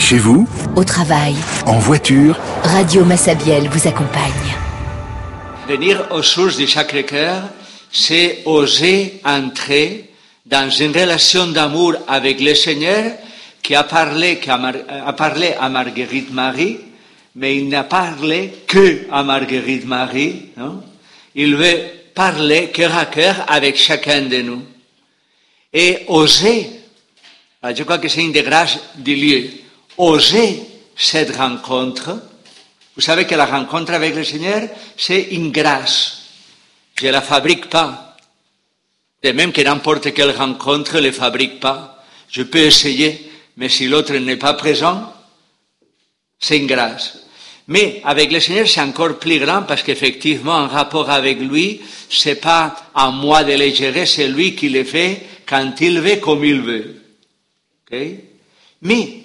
Chez vous, au travail, en voiture, Radio Massabielle vous accompagne. Venir aux sources du Sacré-Cœur, c'est oser entrer dans une relation d'amour avec le Seigneur qui a parlé à Marguerite Marie, mais il n'a parlé que à Marguerite Marie, non? Il veut parler cœur à cœur avec chacun de nous. Et oser, je crois que c'est une des grâces du lieu, oser cette rencontre. Vous savez que la rencontre avec le Seigneur, c'est une grâce. Je ne la fabrique pas. De même que n'importe quelle rencontre ne la fabrique pas. Je peux essayer, mais si l'autre n'est pas présent, c'est une grâce. Mais avec le Seigneur, c'est encore plus grand parce qu'effectivement, en rapport avec lui, c'est pas à moi de le gérer, c'est lui qui le fait quand il veut, comme il veut. Okay? Mais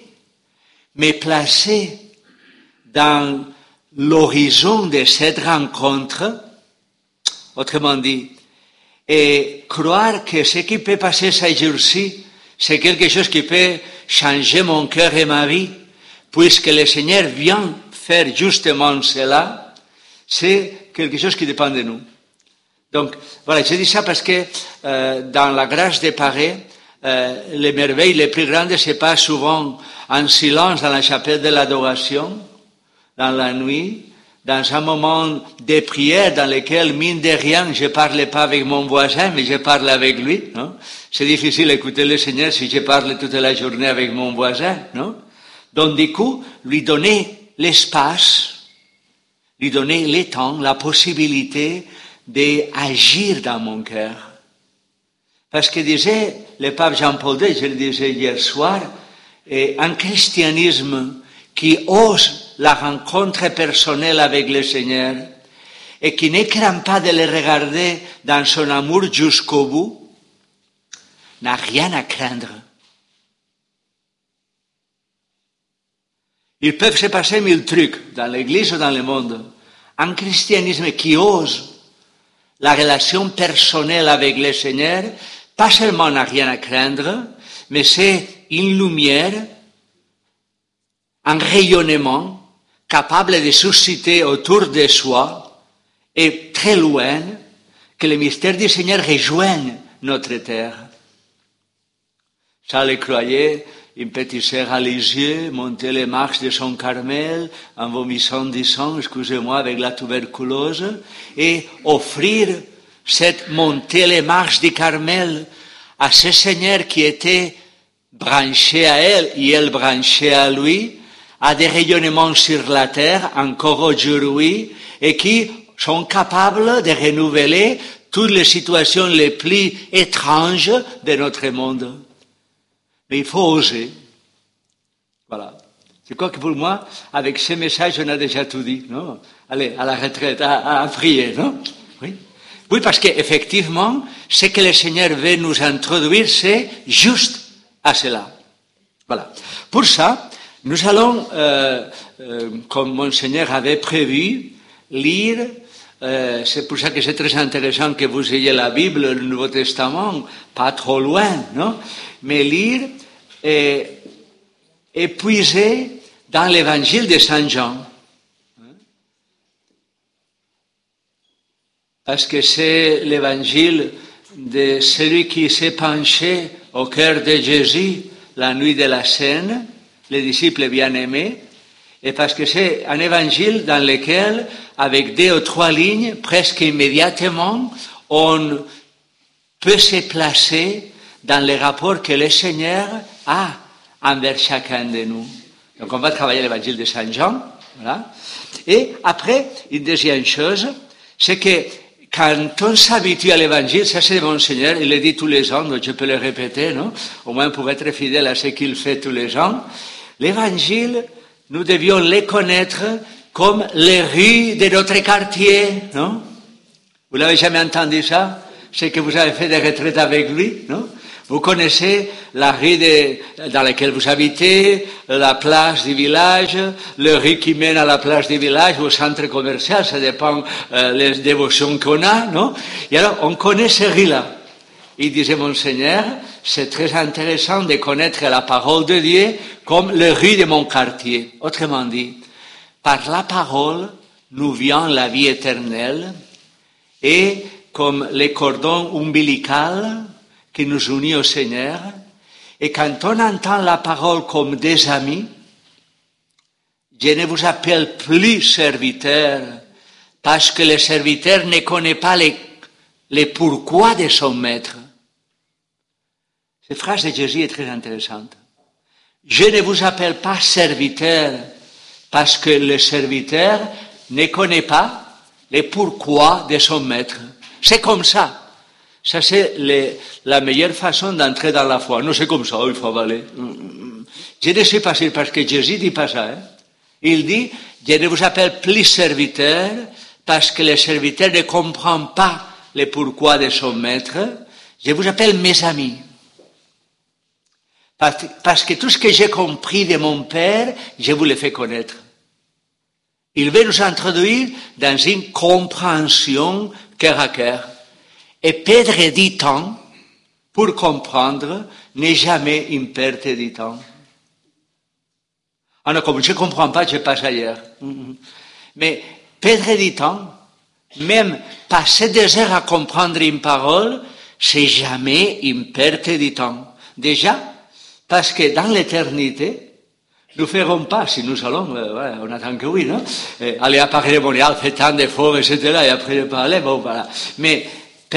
placer dans l'horizon de cette rencontre, autrement dit, et croire que ce qui peut passer ce jour-ci, c'est quelque chose qui peut changer mon cœur et ma vie, puisque le Seigneur vient faire justement cela, c'est quelque chose qui dépend de nous. Donc, voilà, je dis ça parce que dans la grâce de Paris, les merveilles les plus grandes se passent souvent en silence dans la chapelle de l'adoration, dans la nuit, dans un moment de prière dans lequel, mine de rien, je parle pas avec mon voisin, mais je parle avec lui, non? C'est difficile d'écouter le Seigneur si je parle toute la journée avec mon voisin, non? Donc, du coup, lui donner l'espace, lui donner le temps, la possibilité d'agir dans mon cœur. Parce que disait le pape Jean-Paul II, je le disais hier soir, un christianisme qui ose la rencontre personnelle avec le Seigneur et qui ne craint pas de le regarder dans son amour jusqu'au bout, n'a rien à craindre. Ils peuvent se passer mille trucs dans l'Église ou dans le monde. Un christianisme qui ose la relation personnelle avec le Seigneur, pas seulement n'a rien à craindre, mais c'est une lumière, un rayonnement capable de susciter autour de soi et très loin que le mystère du Seigneur rejoigne notre terre. Ça le croyait. Une petite sœur à Lisieux montait les marches de son Carmel en vomissant du sang, excusez-moi, avec la tuberculose, et offrir cette montée les marches du Carmel à ce Seigneur qui était branché à elle et elle branchée à lui, à des rayonnements sur la terre, encore aujourd'hui, et qui sont capables de renouveler toutes les situations les plus étranges de notre monde. Mais il faut oser. Voilà. Je crois que pour moi, avec ce message, on a déjà tout dit, non? Allez, à la retraite, à prier, non? Oui. Oui, parce qu'effectivement, ce que le Seigneur veut nous introduire, c'est juste à cela. Voilà. Pour ça, nous allons, comme Monseigneur avait prévu, lire, c'est pour ça que c'est très intéressant que vous ayez la Bible, le Nouveau Testament, pas trop loin, non? Mais lire et puiser dans l'évangile de Saint Jean. Parce que c'est l'évangile de celui qui s'est penché au cœur de Jésus la nuit de la Cène, les disciples bien-aimés, et parce que c'est un évangile dans lequel, avec 2 ou 3 lignes, presque immédiatement, on peut se placer dans les rapports que le Seigneur a envers chacun de nous. Donc on va travailler l'évangile de Saint Jean, voilà. Et après, une deuxième chose, c'est que quand on s'habitue à l'évangile, ça c'est mon Seigneur, il le dit tous les ans, donc je peux le répéter, non? Au moins pour être fidèle à ce qu'il fait tous les ans. L'évangile, nous devions le connaître comme les rues de notre quartier, non? Vous l'avez jamais entendu ça? C'est que vous avez fait des retraites avec lui, non? Vous connaissez la rue dans laquelle vous habitez, la place du village, le rue qui mène à la place du village, au centre commercial, ça dépend les dévotions qu'on a, non? Et alors, on connaît ces rues-là. il disait, Monseigneur, c'est très intéressant de connaître la parole de Dieu comme le riz de mon quartier. Autrement dit, par la parole, nous vient la vie éternelle et comme les cordons ombilicaux qui nous unissent au Seigneur. Et quand on entend la parole comme des amis, je ne vous appelle plus serviteur parce que le serviteur ne connaît pas les pourquoi de son maître. Cette phrase de Jésus est très intéressante. Je ne vous appelle pas serviteur parce que le serviteur ne connaît pas les pourquoi de son maître. C'est comme ça. Ça, c'est la meilleure façon d'entrer dans la foi. Non, c'est comme ça, il faut avaler. Je ne sais pas si parce que Jésus dit pas ça. Il dit, je ne vous appelle plus serviteur parce que le serviteur ne comprend pas le pourquoi de son maître. Je vous appelle mes amis. Parce que tout ce que j'ai compris de mon Père, je vous le fais connaître. Il veut nous introduire dans une compréhension cœur à cœur. Et perdre du temps pour comprendre n'est jamais une perte de temps. Ah non, comme je ne comprends pas, je passe ailleurs. Mais perdre du temps, même passer des heures à comprendre une parole, c'est jamais une perte de temps. Déjà, parce que dans l'éternité, nous ne ferons pas, si nous allons, on attend que oui, non? Aller à Paris-Montréal, faire tant d'efforts, etc., et après de parler, bon, voilà. Mais,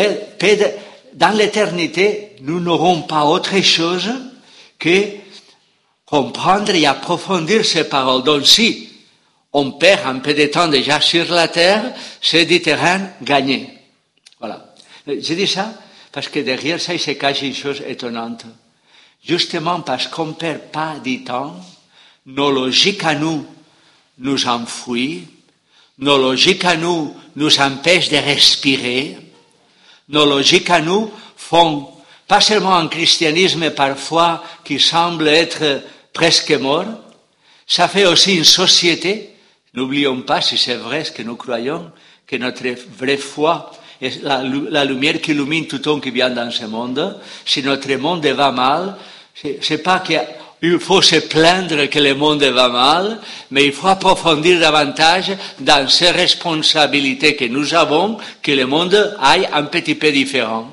dans l'éternité, nous n'aurons pas autre chose que comprendre et approfondir ces paroles. Donc si on perd un peu de temps déjà sur la terre, c'est du terrain gagné. Voilà. Je dis ça parce que derrière ça, il se cache une chose étonnante. Justement parce qu'on ne perd pas du temps, nos logiques à nous enfouissent, nos logiques à nous empêchent de respirer, nos logiques à nous font, pas seulement un christianisme parfois qui semble être presque mort, ça fait aussi une société. N'oublions pas, si c'est vrai ce que nous croyons, que notre vraie foi est la lumière qui illumine tout homme qui vient dans ce monde. Si notre monde va mal, c'est pas qu'il faut se plaindre que le monde va mal, mais il faut approfondir davantage dans ces responsabilités que nous avons, que le monde aille un petit peu différent.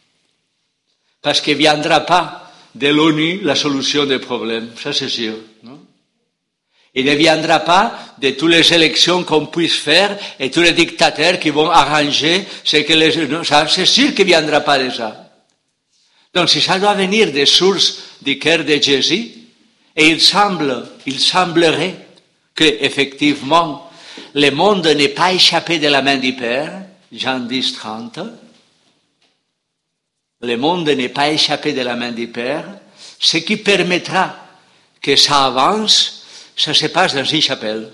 Parce qu'il ne viendra pas de l'ONU la solution des problèmes, ça c'est sûr. Non? Il ne viendra pas de toutes les élections qu'on puisse faire et tous les dictateurs qui vont arranger ce que ça, c'est sûr qu'il ne viendra pas de ça. Donc si ça doit venir des sources du cœur de Jésus, et il semblerait que effectivement le monde n'est pas échappé de la main du Père, Jean 10, 30, le monde n'est pas échappé de la main du Père, ce qui permettra que ça avance, ça se passe dans une chapelle.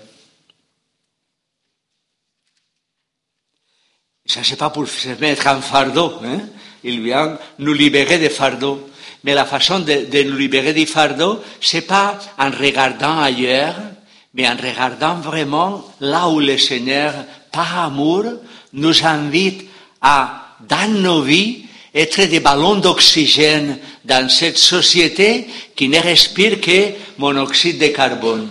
Ça, c'est pas pour se mettre en fardeau, hein. Il vient nous libérer des fardeaux. Mais la façon de nous libérer des fardeaux, c'est pas en regardant ailleurs, mais en regardant vraiment là où le Seigneur, par amour, nous invite à, dans nos vies, être des ballons d'oxygène dans cette société qui ne respire que monoxyde de carbone.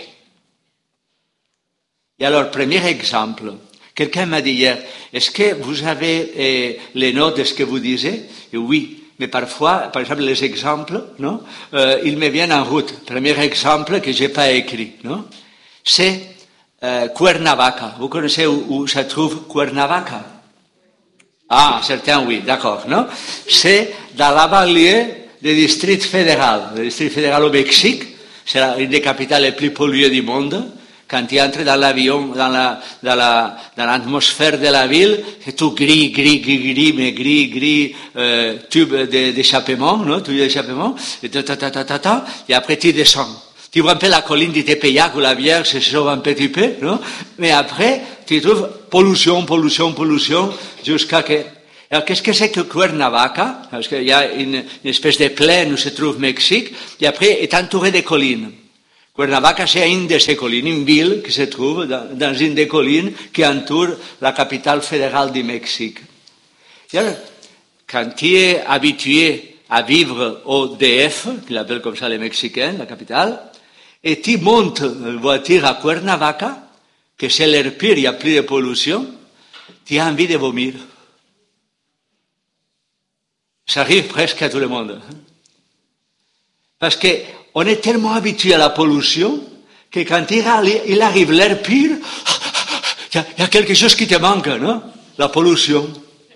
Et alors, premier exemple, quelqu'un m'a dit hier, est-ce que vous avez les notes de ce que vous disiez? Et oui. Mais parfois, par exemple, les exemples, non, ils me viennent en route. Premier exemple que j'ai pas écrit, non, c'est Cuernavaca. Vous connaissez où ça trouve Cuernavaca? Ah, certains oui, d'accord, non? C'est dans la banlieue du district fédéral. Le district fédéral au Mexique, c'est une des capitales les plus polluées du monde. Quand tu entres dans l'avion, dans l'atmosphère de la ville, c'est tout gris, mais gris, tube d'échappement, non, tube d'échappement, et après tu descends. Tu vois un peu la colline du Tepeyac où la Vierge se sauve un petit peu, non? Mais après, tu trouves pollution, jusqu'à que... Alors, qu'est-ce que c'est que Cuernavaca? Parce qu'il y a une espèce de plaine où se trouve Mexique, et après est entouré de collines. Cuernavaca, c'est une de ces collines, une ville qui se trouve dans une des collines qui entoure la capitale fédérale du Mexique. Et alors, quand tu es habitué à vivre au DF, qu'ils appellent comme ça les Mexicains, la capitale, et tu montes une voiture à Cuernavaca, que c'est l'air pire, il n'y a plus de pollution, tu as envie de vomir. Ça arrive presque à tout le monde. Parce qu'on est tellement habitué à la pollution que quand il arrive l'air pire, il y a quelque chose qui te manque, non? La pollution.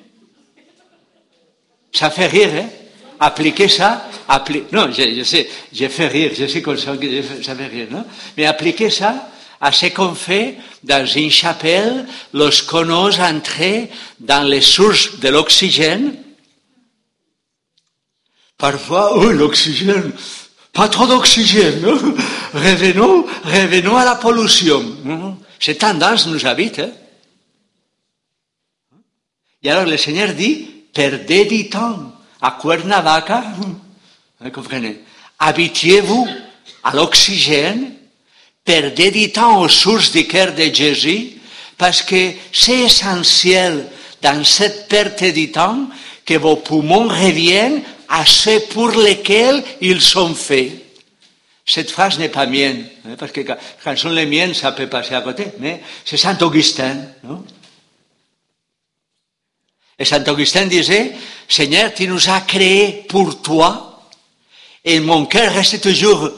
Ça fait rire, hein? Appliquer ça, non, je sais, j'ai fait rire, je suis conscient que ça fait rire, non? Mais appliquer ça à ce qu'on fait dans une chapelle lorsqu'on ose entrer dans les sources de l'oxygène. Parfois, l'oxygène, pas trop d'oxygène, non? Revenons à la pollution. Non? Cette tendance nous habite. Hein? Et alors le Seigneur dit, perdez du temps à Cuernavaca, vous comprenez? Habituez-vous à l'oxygène, perdez du temps aux sources du cœur de Jésus, parce que c'est essentiel dans cette perte de temps que vos poumons reviennent à ceux pour lesquels ils sont faits. Cette phrase n'est pas mienne, hein, parce que quand sont les miennes, ça peut passer à côté, mais c'est Saint Augustin, non? Et Saint Augustin disait, Seigneur, tu nous as créés pour toi, et mon cœur reste toujours,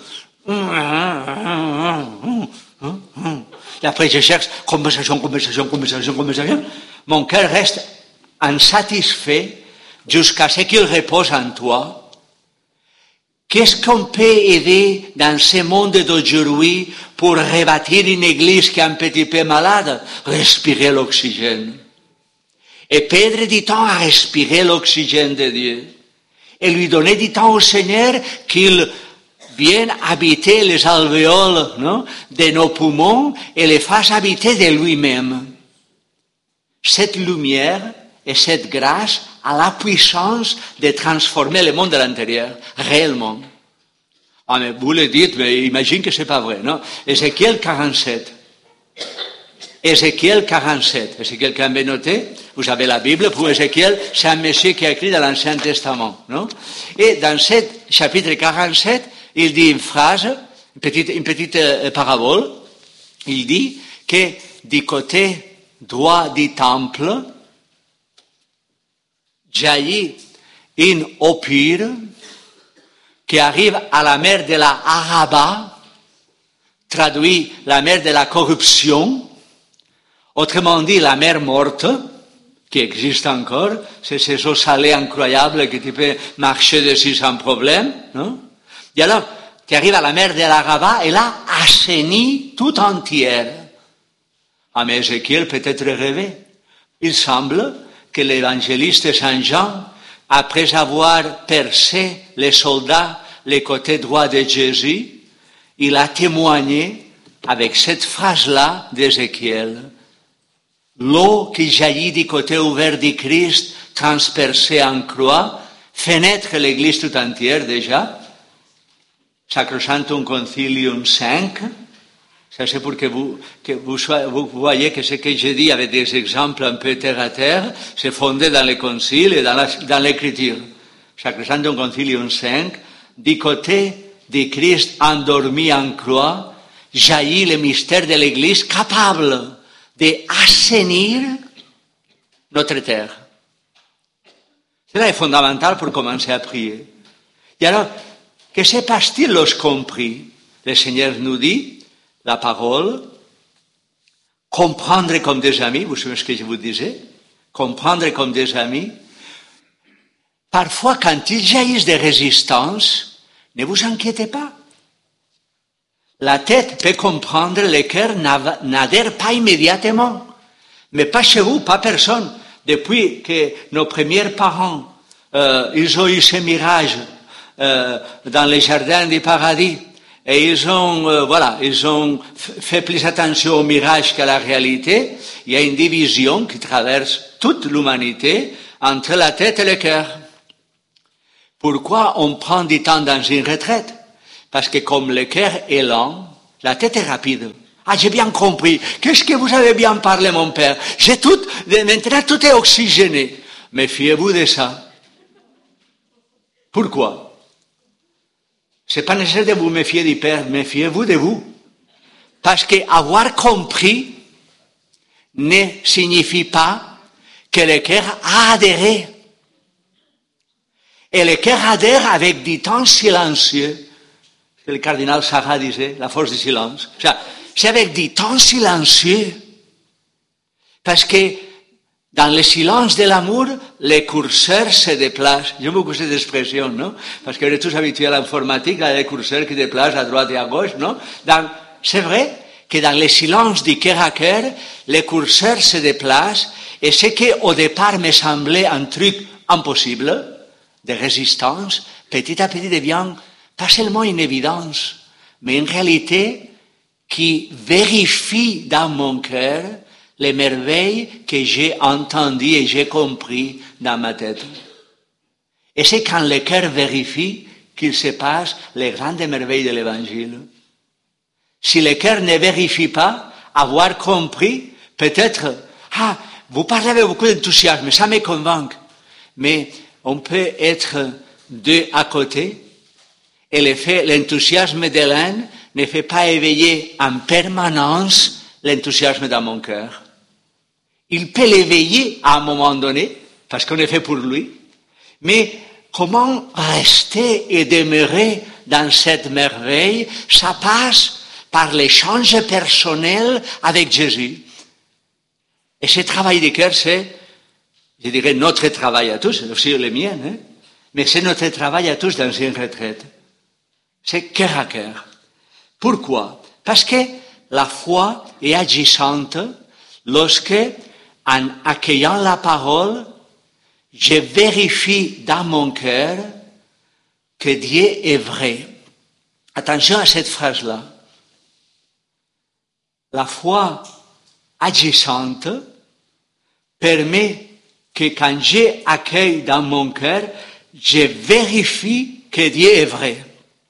et après je cherche conversation. Mon cœur reste insatisfait jusqu'à ce qu'il repose en toi. Qu'est-ce qu'on peut aider dans ce monde d'aujourd'hui pour rebâtir une église qui est un petit peu malade? Respirer l'oxygène. Et perdre du temps à respirer l'oxygène de Dieu. Et lui donner du temps au Seigneur qu'il vienne habiter les alvéoles, non, de nos poumons et les fasse habiter de lui-même. Cette lumière et cette grâce a la puissance de transformer le monde de l'intérieur, réellement. Ah, mais vous le dites, mais imagine que c'est pas vrai, non? Ézéchiel 47. Ézéchiel 47. Est-ce que quelqu'un veut noter? Vous avez la Bible, pour Ézéchiel, c'est un Messie qui a écrit dans l'Ancien Testament, non? Et dans ce chapitre 47, il dit une phrase, une petite parabole. Il dit que du côté droit du temple, jaillit une eau pure qui arrive à la mer de la Araba, traduit la mer de la corruption, autrement dit la mer morte, qui existe encore, c'est ces eaux salées incroyables que tu peux marcher dessus sans problème, non? Et alors, tu arrives à la mer de l'Araba et là, assainie tout entière. Ah, mais Ézéchiel peut-être rêvé. Il semble que l'évangéliste Saint Jean, après avoir percé les soldats, les côtés droits de Jésus, il a témoigné avec cette phrase-là d'Ézéchiel. L'eau qui jaillit du côté ouvert du Christ, transpercée en croix, fait naître l'Église tout entière déjà. Sacrosanctum Concilium 5. Ça c'est pour que vous voyez que ce que j'ai dit avec des exemples un peu terre à terre, c'est fondé dans les conciles et dans l'écriture. Sacrosanctum Concilium 5. Du côté du Christ endormi en croix, jaillit le mystère de l'Église capable d'assainir notre terre. Cela est fondamental pour commencer à prier. Et alors, que se passe-t-il lorsqu'on prie? Le Seigneur nous dit, la parole, comprendre comme des amis, vous savez ce que je vous disais? Comprendre comme des amis. Parfois, quand il jaillisse des résistances, ne vous inquiétez pas. La tête peut comprendre, le cœur n'adhère pas immédiatement. Mais pas chez vous, pas personne. Depuis que nos premiers parents, ils ont eu ce mirage dans les jardins du paradis, et ils ont fait plus attention au mirage qu'à la réalité, il y a une division qui traverse toute l'humanité entre la tête et le cœur. Pourquoi on prend du temps dans une retraite? Parce que comme le cœur est lent, la tête est rapide. Ah, j'ai bien compris. Qu'est-ce que vous avez bien parlé, mon père? Maintenant tout est oxygéné. Méfiez-vous de ça. Pourquoi? C'est pas nécessaire de vous méfier du Père, méfiez-vous de vous. Parce que avoir compris ne signifie pas que le cœur a adhéré. Et le cœur adhère avec du temps silencieux. Que le cardinal Sarah disait, la force du silence. C'est avec du temps silencieux. Parce que dans le silence de l'amour, le curseur se déplace. J'aime beaucoup cette expression, non? Parce qu'on est tous habitués à l'informatique, il y a des curseurs qui déplacent à droite et à gauche, non? C'est vrai que dans le silence du cœur à cœur, le curseur se déplace et ce qui au départ me semblait un truc impossible, de résistance, petit à petit devient pas seulement une évidence, mais une réalité qui vérifie dans mon cœur les merveilles que j'ai entendues et j'ai compris dans ma tête. Et c'est quand le cœur vérifie qu'il se passe les grandes merveilles de l'Évangile. Si le cœur ne vérifie pas, avoir compris, peut-être, vous parlez avec beaucoup d'enthousiasme, ça me convainc. Mais on peut être deux à côté, et l'enthousiasme de l'un ne fait pas éveiller en permanence l'enthousiasme dans mon cœur. Il peut l'éveiller à un moment donné, parce qu'on est fait pour lui, mais comment rester et demeurer dans cette merveille, ça passe par l'échange personnel avec Jésus. Et ce travail de cœur, c'est, je dirais, notre travail à tous, aussi le mien, hein? Mais c'est notre travail à tous dans une retraite. C'est cœur à cœur. Pourquoi? Parce que la foi est agissante lorsque, en accueillant la parole, je vérifie dans mon cœur que Dieu est vrai. Attention à cette phrase-là. La foi agissante permet que quand j'accueille dans mon cœur, je vérifie que Dieu est vrai.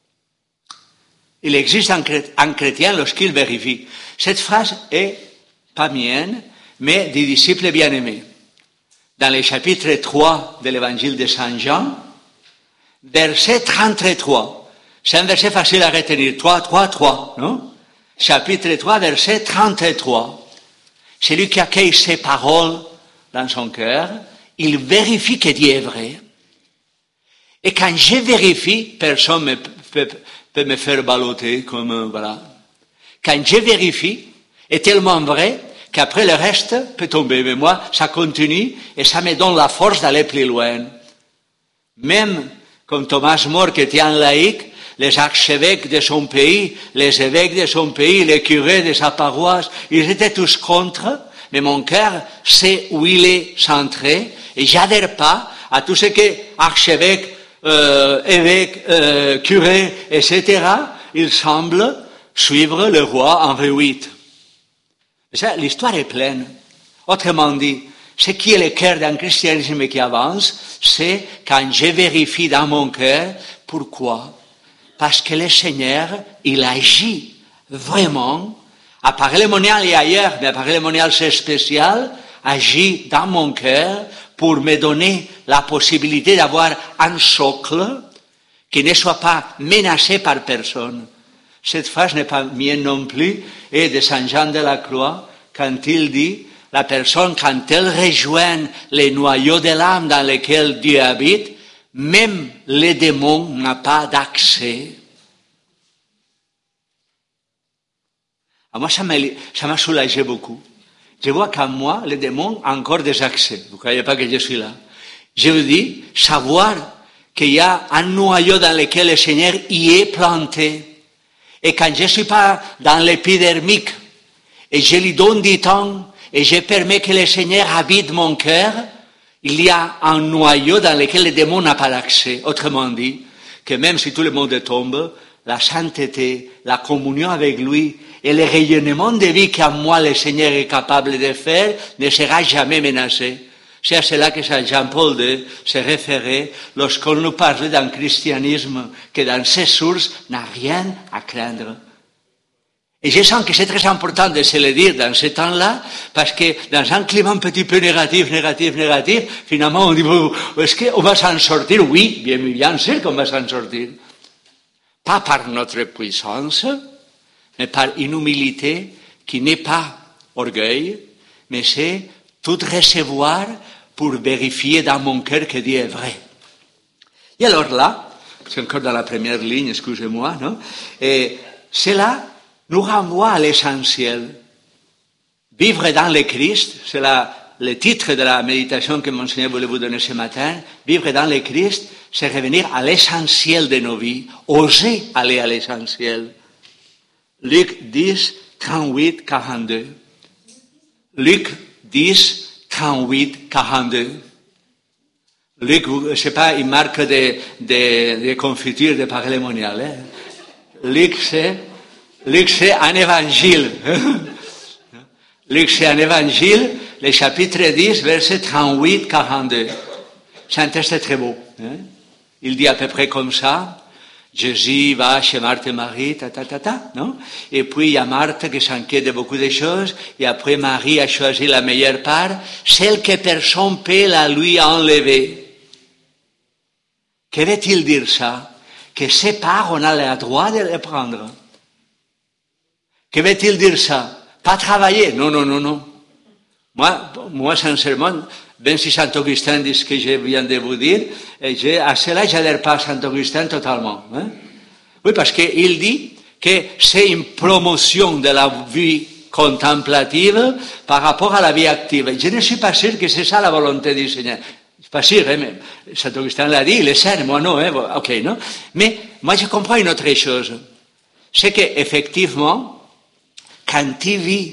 Il existe un chrétien lorsqu'il vérifie. Cette phrase est pas mienne, mais des disciples bien-aimés. Dans le chapitre 3 de l'évangile de Saint Jean, verset 33. C'est un verset facile à retenir. 3, non? Chapitre 3, verset 33. Celui qui accueille ces paroles dans son cœur, il vérifie que Dieu est vrai. Et quand je vérifie, personne ne peut me faire balloter comme, voilà. Quand je vérifie, est tellement vrai qu'après le reste peut tomber. Mais moi, ça continue et ça me donne la force d'aller plus loin. Même comme Thomas More, qui était un laïc, les archevêques de son pays, les évêques de son pays, les curés de sa paroisse, ils étaient tous contre, mais mon cœur sait où il est centré et j'adhère pas à tout ce que archevêques, évêques, curés, etc. Il semble suivre le roi Henri VIII. Ça, l'histoire est pleine. Autrement dit, ce qui est le cœur d'un christianisme qui avance, c'est quand je vérifie dans mon cœur. Pourquoi? Parce que le Seigneur, il agit vraiment, à Paris-le-Monial et ailleurs, mais à Paris-le-Monial c'est spécial, agit dans mon cœur pour me donner la possibilité d'avoir un socle qui ne soit pas menacé par personne. Cette phrase n'est pas mienne non plus, et de Saint Jean de la Croix, quand il dit, la personne, quand elle rejoint les noyaux de l'âme dans lesquels Dieu habite, même les démons n'ont pas d'accès. À moi, ça m'a soulagé beaucoup. Je vois qu'à moi, les démons ont encore des accès. Vous ne croyez pas que je suis là. Je vous dis, savoir qu'il y a un noyau dans lequel le Seigneur y est planté. Et quand je ne suis pas dans l'épidermique, et je lui donne du temps, et je permets que le Seigneur habite mon cœur, il y a un noyau dans lequel le démon n'a pas d'accès. Autrement dit, que même si tout le monde tombe, la sainteté, la communion avec lui et le rayonnement de vie qu'en moi le Seigneur est capable de faire ne sera jamais menacé. C'est à cela que Saint Jean-Paul II se référait lorsqu'on nous parlait d'un christianisme que dans ses sources n'a rien à craindre. Et je sens que c'est très important de se le dire dans ce temps-là, parce que dans un climat un petit peu négatif, finalement on dit, est-ce qu'on va s'en sortir? Oui, bien sûr qu'on va s'en sortir. Pas par notre puissance, mais par une humilité qui n'est pas orgueil, mais c'est tout recevoir pour vérifier dans mon cœur que Dieu est vrai. Et alors là, c'est encore dans la première ligne, excusez-moi, non? Et cela nous renvoie à l'essentiel. Vivre dans le Christ, c'est le titre de la méditation que mon Seigneur voulait vous donner ce matin. Vivre dans le Christ, c'est revenir à l'essentiel de nos vies, oser aller à l'essentiel. Luc 10, 38, 42. Luc 10, 38, 42. Luc, je sais pas, il marque des confitures de parélémonial. Luc, c'est un évangile. Luc, c'est un évangile, le chapitre 10, verset 38, 42. C'est un texte très beau. Il dit à peu près comme ça. Jésus va chez Marthe et Marie, non? Et puis il y a Marthe qui s'inquiète de beaucoup de choses, et après Marie a choisi la meilleure part, celle que personne ne peut la lui enlever. Que veut-il dire ça? Que ces parts, on a le droit de les prendre. Que veut-il dire ça? Pas travailler. Non. Moi, sincèrement, même si Saint Augustin dit ce que je viens de vous dire, à cela, j'adhère pas à Saint Augustin totalement. Oui, parce qu'il dit que c'est une promotion de la vie contemplative par rapport à la vie active. Je ne suis pas sûr que c'est ça la volonté du Seigneur. Je suis pas sûr, mais Saint Augustin l'a dit, il est saint, moi non, ok, non? Mais moi, je comprends une autre chose. C'est qu'effectivement, quand tu vis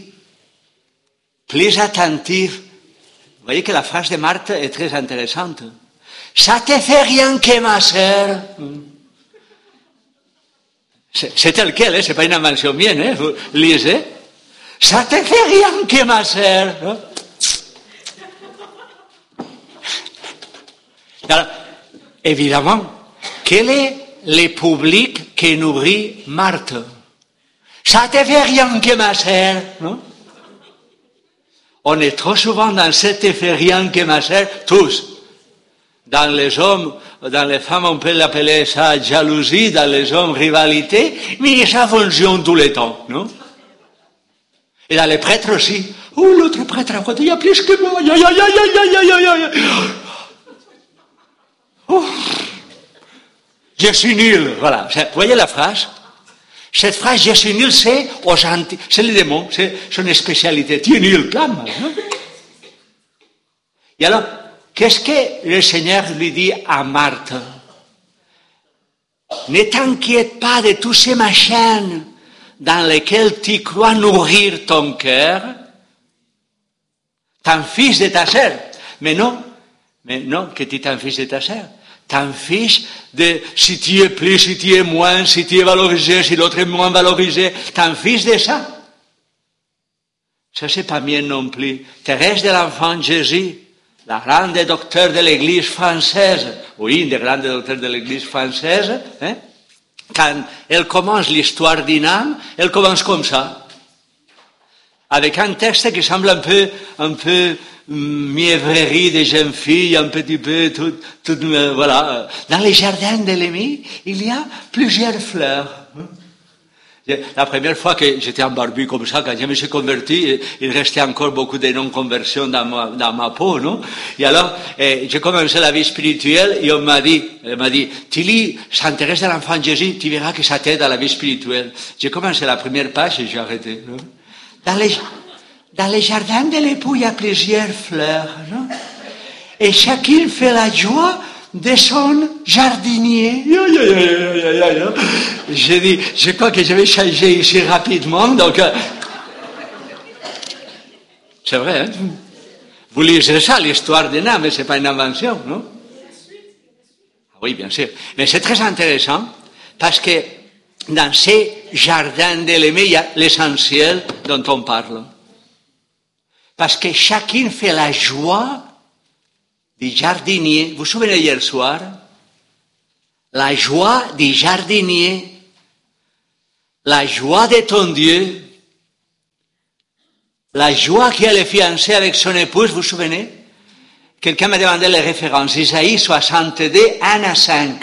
plus attentif, vous voyez que la phrase de Marthe est très intéressante. Ça te fait rien que ma sœur. C'est tel quel, c'est pas une invention mienne, vous lisez. Ça te fait rien que ma sœur. Alors, évidemment, quel est le public qui nourrit Marthe? Ça te fait rien que ma sœur, non? On est trop souvent dans cet effet rien que ma sœur, tous. Dans les hommes, dans les femmes, on peut l'appeler ça jalousie, dans les hommes, rivalité, mais ça fonctionne tout le temps, non? Et dans les prêtres aussi. Oh, l'autre prêtre, il y a plus que moi. Oh, je suis nul. Voilà. Vous voyez la phrase? Cette phrase, je suis nul, c'est le démon, c'est son spécialité. Tu es nul, clame. Et alors, qu'est-ce que le Seigneur lui dit à Marthe? Ne t'inquiète pas de tous ces machins dans lesquels tu crois nourrir ton cœur. T'en fiches de ta sœur. Mais non, que tu t'en fiches de ta sœur. T'en fiches de si tu es plus, si tu es moins, si tu es valorisé, si l'autre est moins valorisé. T'en fiches de ça. Ça, c'est pas bien non plus. Thérèse de l'Enfant Jésus, la grande docteure de l'Église française, oui, une des grandes docteurs de l'Église française, quand elle commence l'histoire d'une âme, elle commence comme ça. Avec un texte qui semble un peu mièvrerie des jeunes filles, un petit peu, voilà. Dans les jardins de l'Émi, il y a plusieurs fleurs. La première fois que j'étais en barbu comme ça, quand je me suis converti, il restait encore beaucoup de non-conversions dans ma peau, non? Et alors, j'ai commencé la vie spirituelle et elle m'a dit, tu lis Sainte Thérèse de l'Enfant Jésus, tu verras que ça t'aide à la vie spirituelle. J'ai commencé la première page et j'ai arrêté, non? Dans les jardins de l'époux, il y a plusieurs fleurs, non? Et chacune fait la joie de son jardinier. J'ai dit, je crois que je vais changer ici rapidement, donc... C'est vrai, hein? Vous lisez ça, l'histoire d'une âme, mais c'est pas une invention, non? Oui, bien sûr. Mais c'est très intéressant, parce que dans ces jardins de l'Aimé, il y a l'essentiel dont on parle. Parce que chacun fait la joie du jardinier. Vous vous souvenez hier soir? La joie du jardinier. la joie de ton Dieu, la joie qu'il y a le fiancé avec son épouse, vous vous souvenez? Quelqu'un m'a demandé les références. Isaïe 62, 1 à 5.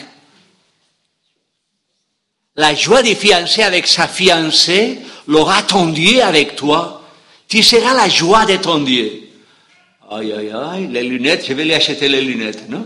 La joie du fiancé avec sa fiancée l'aura ton Dieu avec toi. Tu seras la joie de ton Dieu. Aïe, aïe, aïe, les lunettes, je vais lui acheter les lunettes, non?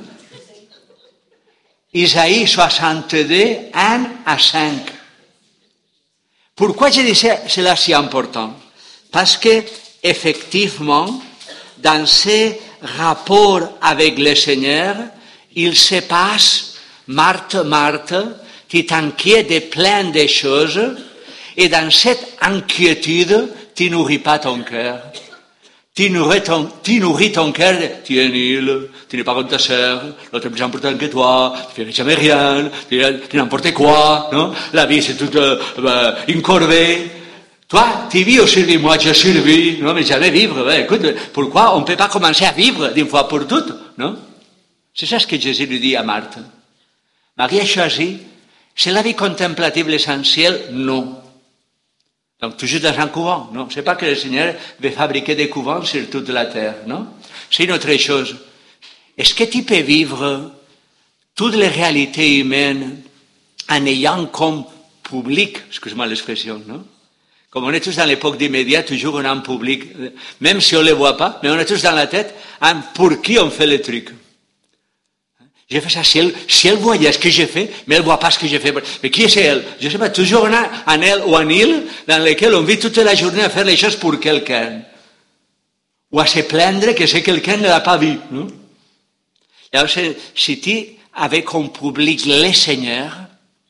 Isaïe 62, 1 à 5. Pourquoi je dis cela si important? Parce que, effectivement, dans ces rapports avec le Seigneur, il se passe, Marthe, Marthe, tu t'inquiètes de plein de choses, et dans cette inquiétude, tu nourris pas ton cœur. Tu nourris ton cœur, tu es nul, tu n'es pas comme ta sœur, l'autre est plus important que toi, tu fais jamais rien, tu n'importe quoi, non? La vie c'est toute une corvée. Toi, tu vis ou survis? Moi, je survis, non, mais jamais vivre. Ouais, écoute, pourquoi on ne peut pas commencer à vivre d'une fois pour toutes, non? C'est ça ce que Jésus lui dit à Marthe. Marie a choisi, c'est la vie contemplative l'essentiel? Non. Donc, toujours dans un couvent, non? C'est pas que le Seigneur veut fabriquer des couvents sur toute la terre, non? C'est une autre chose. Est-ce que tu peux vivre toutes les réalités humaines en ayant comme public, excuse-moi l'expression, non? Comme on est tous dans l'époque des médias, toujours on a un public, même si on ne le voit pas, mais on est tous dans la tête, hein, pour qui on fait le truc. J'ai fait ça, si elle voyait ce que j'ai fait, mais elle ne voit pas ce que j'ai fait. Mais qui est elle? Je ne sais pas, toujours on a un elle ou un il dans lequel on vit toute la journée à faire les choses pour quelqu'un. Ou à se plaindre que c'est quelqu'un ne l'a pas vu. Non? Et alors, si tu avais comme public le Seigneur,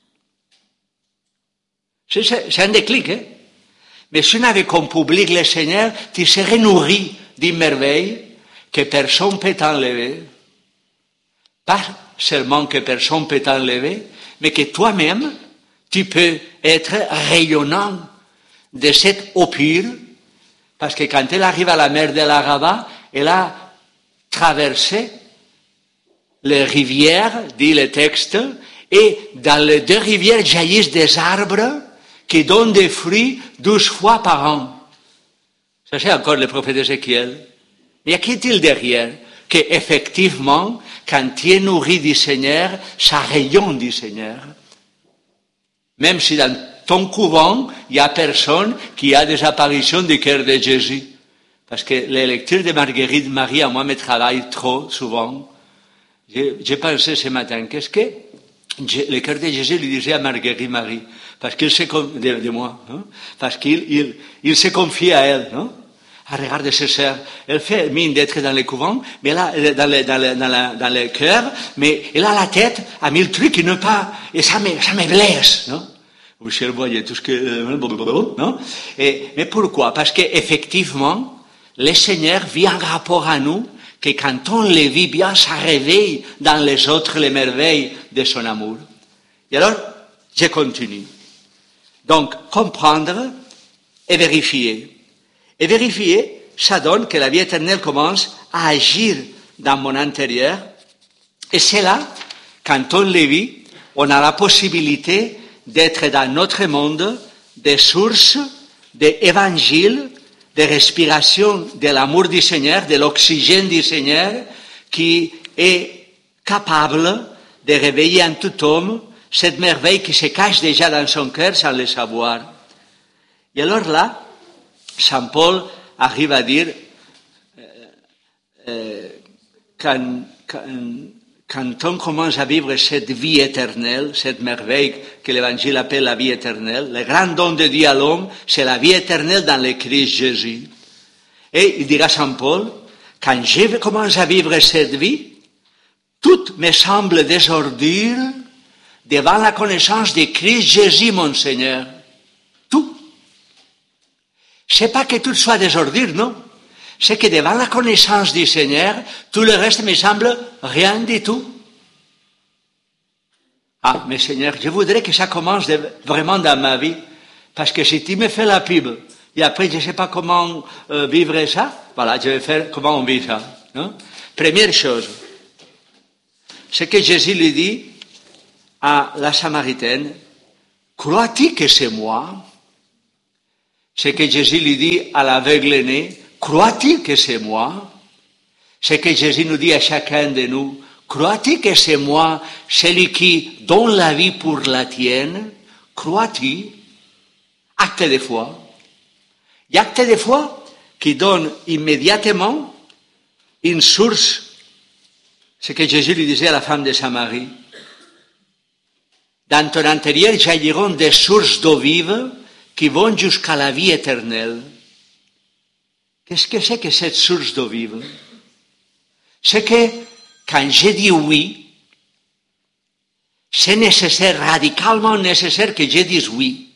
c'est un déclic, hein? Mais si on avait comme public le Seigneur, tu serais nourri d'une merveille que personne ne peut t'enlever. Pas seulement que personne ne peut t'enlever, mais que toi-même, tu peux être rayonnant de cette eau pure, parce que quand elle arrive à la mer de l'Araba, elle a traversé les rivières, dit le texte, et dans les deux rivières jaillissent des arbres qui donnent des fruits 12 fois par an. Ça c'est encore le prophète Ézéchiel. Mais qu'y a-t-il derrière? Qu'effectivement, quand tu es nourri du Seigneur, ça rayonne du Seigneur. Même si dans ton couvent, il n'y a personne qui a des apparitions du cœur de Jésus. Parce que les lectures de Marguerite Marie, à moi, me travaillent trop souvent. J'ai pensé ce matin, qu'est-ce que le cœur de Jésus lui disait à Marguerite Marie? Parce qu'il se de moi, hein? Parce qu'il se confie à elle, non? Ah, regarde ce sœur, elle fait mine d'être dans les couvents, mais là, dans le cœur, mais elle a la tête à 1000 trucs qui ne pas, et ça me blesse, non? Vous voyez tout ce que, non? Mais pourquoi? Parce que effectivement, le Seigneur vit en rapport à nous, que quand on le vit bien, ça réveille dans les autres les merveilles de son amour. Et alors, je continue. Donc, comprendre et vérifier. Et vérifier, ça donne que la vie éternelle commence à agir dans mon intérieur. Et c'est là, quand on le vit, on a la possibilité d'être dans notre monde des sources d'évangile, de respiration de l'amour du Seigneur, de l'oxygène du Seigneur, qui est capable de réveiller en tout homme cette merveille qui se cache déjà dans son cœur sans le savoir. Et alors là, Saint Paul arrive à dire, quand on commence à vivre cette vie éternelle, cette merveille que l'Évangile appelle la vie éternelle, le grand don de Dieu à l'homme, c'est la vie éternelle dans le Christ Jésus. Et il dira Saint Paul, quand je commence à vivre cette vie, tout me semble des ordures devant la connaissance de Christ Jésus, mon Seigneur. Tout. C'est pas que tout soit des ordures, non. C'est que devant la connaissance du Seigneur, tout le reste me semble rien du tout. Ah, mais Seigneur, je voudrais que ça commence vraiment dans ma vie. Parce que si tu me fais la pub, et après je ne sais pas comment vivre ça, voilà, je vais faire comment on vit ça. Non? Première chose, c'est que Jésus lui dit à la Samaritaine, crois-tu que c'est moi? Ce que Jésus lui dit à l'aveugle né, crois-tu que c'est moi? Ce que Jésus nous dit à chacun de nous, crois-tu que c'est moi, celui qui donne la vie pour la tienne? Crois-tu? Acte de foi. Il y a acte de foi qui donne immédiatement une source. Ce que Jésus lui disait à la femme de Samarie. Dans ton intérieur jailliront des sources d'eau vive qui vont jusqu'à la vie éternelle. Qu'est-ce que c'est que cette source d'eau vive? C'est que quand je dis oui, c'est nécessaire, radicalement nécessaire que je dise oui.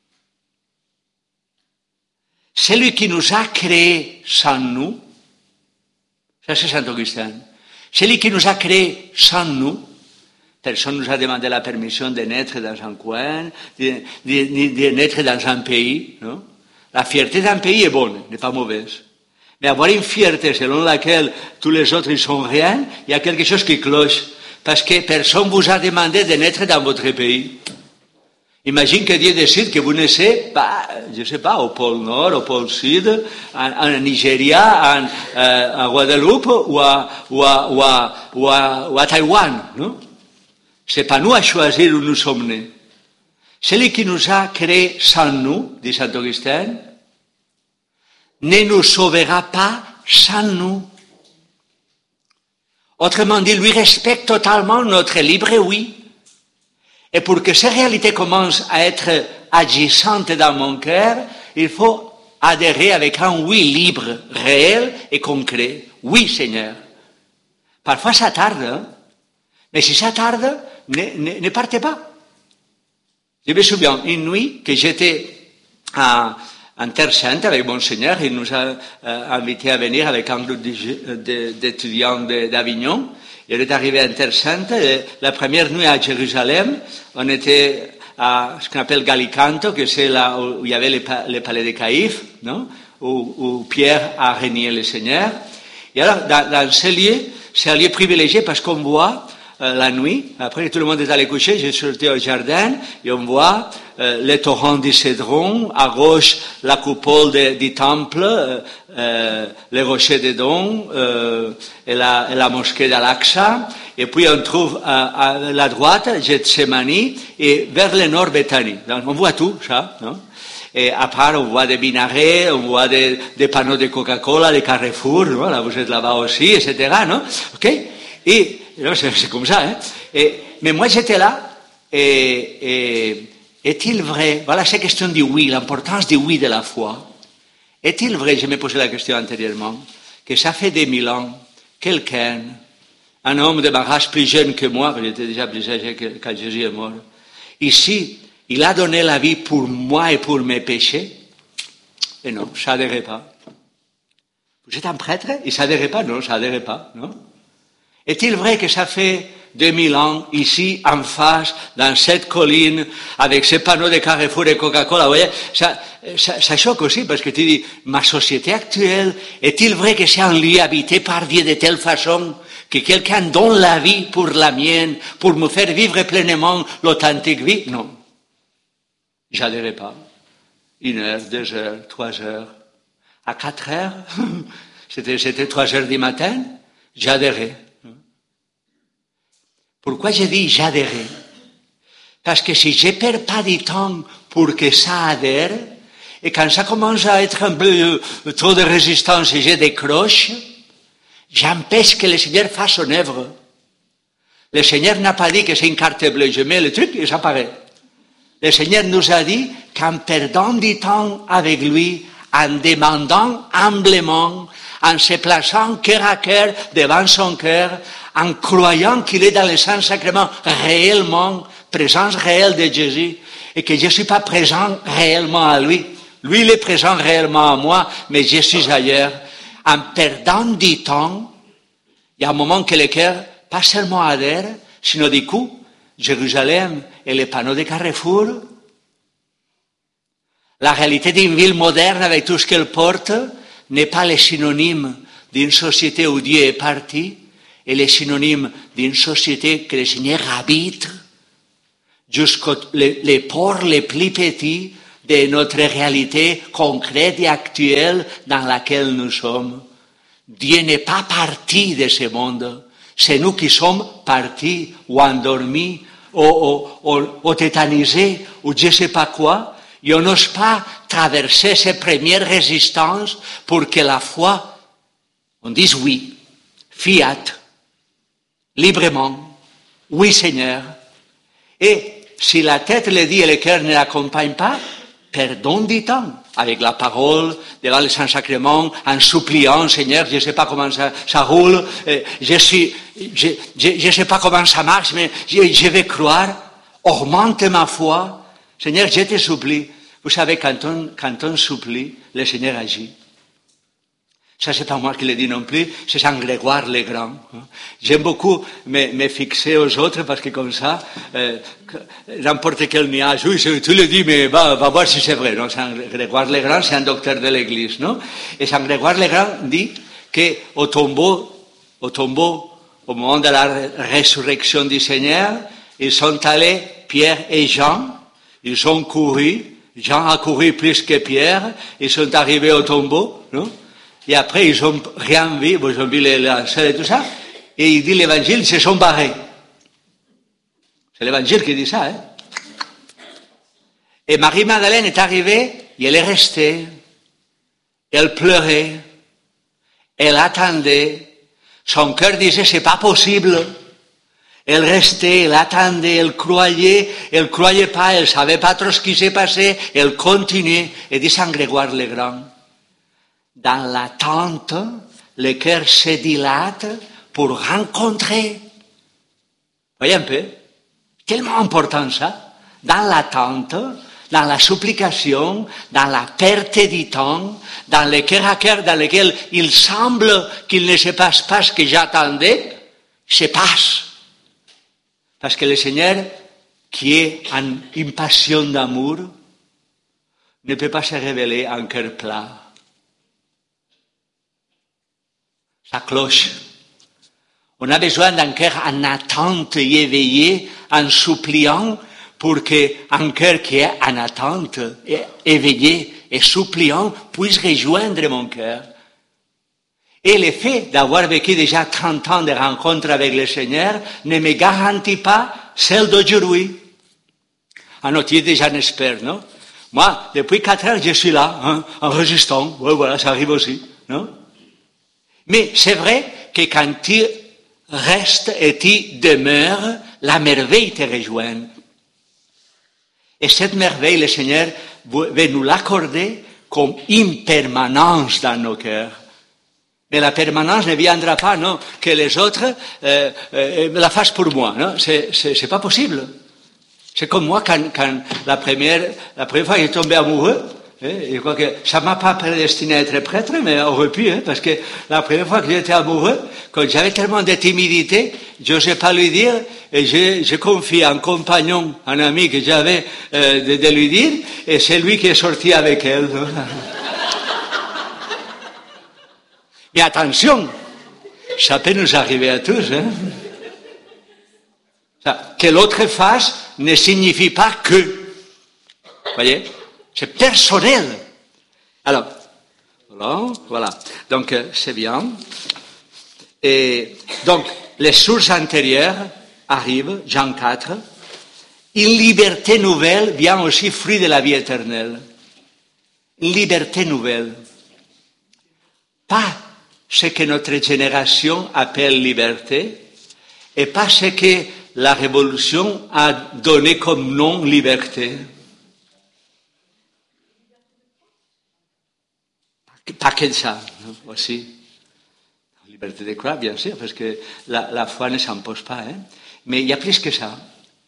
Celui qui nous a créés sans nous, ça c'est Saint Augustin, celui qui nous a créés sans nous, personne ne nous a demandé la permission de naître dans un coin, de naître dans un pays. Non? La fierté d'un pays est bonne, n'est pas mauvaise. Mais avoir une fierté selon laquelle tous les autres ils sont rien, il y a quelque chose qui cloche. Parce que personne ne vous a demandé de naître dans votre pays. Imagine que Dieu décide que vous naissez, je ne sais pas, au pôle Nord, au pôle Sud, en Nigeria, à Guadeloupe ou à Taïwan. Non? C'est pas nous à choisir où nous sommes nés. Celui qui nous a créés sans nous, dit Saint Augustin, ne nous sauvera pas sans nous. Autrement dit, lui respecte totalement notre libre oui. Et pour que ces réalités commencent à être agissantes dans mon cœur, il faut adhérer avec un oui libre, réel et concret. Oui, Seigneur. Parfois ça tarde, hein? Mais si ça tarde, ne partez pas. Je me souviens, une nuit que j'étais en Terre Sainte avec Monseigneur, il nous a invités à venir avec un groupe d'étudiants d'Avignon. Il est arrivé en Terre Sainte, et la première nuit à Jérusalem, on était à ce qu'on appelle Gallicanto, que c'est là où il y avait les palais de Caïphe, non? Où Pierre a régné le Seigneur. Et alors, dans ce lieu, c'est un lieu privilégié parce qu'on voit la nuit, après que tout le monde est allé coucher, j'ai sorti au jardin et on voit les torrents du Cédron, à gauche la coupole du temple, les rochers des Dons et la mosquée d'Al-Aqsa, et puis on trouve à la droite Gethsemane et vers le nord Bethanie. Donc on voit tout ça, non? Et à part, on voit des minarets, on voit des panneaux de Coca-Cola, des Carrefour, non? Là vous êtes là-bas aussi, etc., non? Ok? Et non, c'est comme ça, hein. Mais moi j'étais là, et est-il vrai, voilà cette question du oui, l'importance du oui de la foi. Est-il vrai, je me posais la question antérieurement, que ça fait 2000 ans, quelqu'un, un homme de ma race plus jeune que moi, j'étais déjà plus âgé quand Jésus est mort, ici, il a donné la vie pour moi et pour mes péchés? Et non, ça n'adhérait pas. Vous êtes un prêtre? Et ça n'adhérait pas? Non, ça n'adhérait pas, non? Est-il vrai que ça fait 2000 ans, ici, en face, dans cette colline, avec ces panneaux de Carrefour et Coca-Cola, vous voyez, ça choque aussi, parce que tu dis, ma société actuelle, est-il vrai que c'est un lieu habité par Dieu de telle façon que quelqu'un donne la vie pour la mienne, pour me faire vivre pleinement l'authentique vie? Non. J'adhérais pas. 1 heure, 2 heures, 3 heures. À 4 heures, c'était 3 heures du matin, j'adhérais. Pourquoi je dis j'adhérais? Parce que si je ne perds pas du temps pour que ça adhère, et quand ça commence à être un peu trop de résistance et je décroche, j'empêche que le Seigneur fasse son œuvre. Le Seigneur n'a pas dit que c'est une carte bleue, je mets le truc et ça paraît. Le Seigneur nous a dit qu'en perdant du temps avec lui, en demandant humblement, en se plaçant cœur à cœur devant son cœur, en croyant qu'il est dans le Saint-Sacrement réellement, présence réelle de Jésus, et que je ne suis pas présent réellement à lui. Lui, il est présent réellement à moi, mais je suis ailleurs. En perdant du temps, il y a un moment que le cœur, pas seulement adhère, sinon du coup, Jérusalem et les panneaux de Carrefour, la réalité d'une ville moderne avec tout ce qu'elle porte, n'est pas le synonyme d'une société où Dieu est parti, et le synonyme d'une société que le Seigneur habite. jusqu'aux les pores les plus petits de notre réalité concrète et actuelle dans laquelle nous sommes. Dieu n'est pas parti de ce monde. C'est nous qui sommes partis ou endormis ou tétanisés ou je ne sais pas quoi. Et on n'ose pas traverser ces premières résistances pour que la foi, on dise oui, fiat, librement, oui Seigneur. Et si la tête le dit et le cœur ne l'accompagne pas, perdons du temps avec la parole, devant le Saint-Sacrement, en suppliant, Seigneur, je ne sais pas comment ça roule, je sais pas comment ça marche, mais je vais croire, augmente ma foi. Seigneur, je te supplie. Vous savez, quand on supplie, le Seigneur agit. Ça, c'est pas moi qui le dis non plus, c'est Saint Grégoire le Grand. J'aime beaucoup me fixer aux autres parce que comme ça, n'importe quel nuage, oui, tu le dis, mais va voir si c'est vrai. Non, Saint Grégoire le Grand, c'est un docteur de l'Église, non? Et Saint Grégoire le Grand dit qu'au tombeau, au moment de la résurrection du Seigneur, ils sont allés, Pierre et Jean, ils ont couru, Jean a couru plus que Pierre, ils sont arrivés au tombeau, non? Et après, ils n'ont rien vu, ils ont vu la scène et tout ça, et il dit l'évangile, ils se sont barrés. C'est l'évangile qui dit ça, hein. Et Marie-Madeleine est arrivée, et elle est restée. Elle pleurait. Elle attendait. Son cœur disait, c'est pas possible. Elle restait, elle attendait, elle croyait pas, elle savait pas trop ce qui s'est passé, elle continuait. Et dit Saint Grégoire le Grand, dans l'attente, le cœur se dilate pour rencontrer. Voyez un peu? Tellement important ça. Dans l'attente, dans la supplication, dans la perte du temps, dans le cœur à cœur dans lequel il semble qu'il ne se passe pas ce que j'attendais, se passe. Parce que le Seigneur, qui est en une passion d'amour, ne peut pas se révéler en cœur plat. Ça cloche. On a besoin d'un cœur en attente et éveillé, en suppliant, pour qu'un cœur qui est en attente, éveillé et suppliant, puisse rejoindre mon cœur. Et le fait d'avoir vécu déjà 30 ans de rencontres avec le Seigneur ne me garantit pas celle d'aujourd'hui. Ah non, tu es déjà un expert, non? Moi, depuis 4 heures, je suis là, hein, en résistant. Ouais, voilà, ça arrive aussi, non? Mais c'est vrai que quand tu restes et tu demeures, la merveille te rejoint. Et cette merveille, le Seigneur veut nous l'accorder comme une permanence dans nos cœurs. Mais la permanence ne viendra pas, non, que les autres la fassent pour moi, non, c'est pas possible. C'est comme moi quand la première fois que j'ai tombé amoureux, je crois que ça m'a pas prédestiné à être prêtre, mais aurait pu, parce que la première fois que j'étais amoureux, quand j'avais tellement de timidité, j'osais pas lui dire, et je confie un compagnon, un ami que j'avais, de lui dire, et c'est lui qui est sorti avec elle. Mais attention, ça peut nous arriver à tous, hein. Ça, que l'autre fasse ne signifie pas que. Vous voyez? C'est personnel. Alors, voilà. Donc, c'est bien. Et donc, les sources antérieures arrivent, Jean 4. Une liberté nouvelle vient aussi fruit de la vie éternelle. Une liberté nouvelle. Pas ce que notre génération appelle liberté, et pas ce que la Révolution a donné comme nom liberté. Pas que ça, aussi. Liberté de croire, bien sûr, parce que la foi ne s'impose pas. Hein? Mais il y a plus que ça.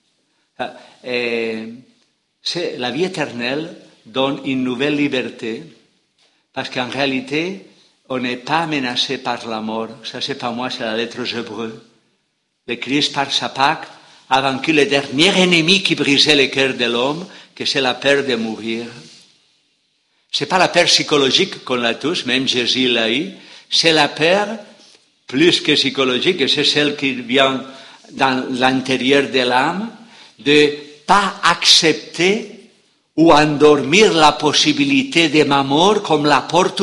La vie éternelle donne une nouvelle liberté, parce qu'en réalité, on n'est pas menacé par la mort. Ça, c'est pas moi, c'est la lettre aux Hébreux. Le Christ, par sa Pâque, a vaincu le dernier ennemi qui brisait le cœur de l'homme, que c'est la peur de mourir. C'est pas la peur psychologique qu'on a tous, même Jésus l'a eu. C'est la peur, plus que psychologique, et c'est celle qui vient dans l'intérieur de l'âme, de pas accepter ou endormir la possibilité de ma mort comme la porte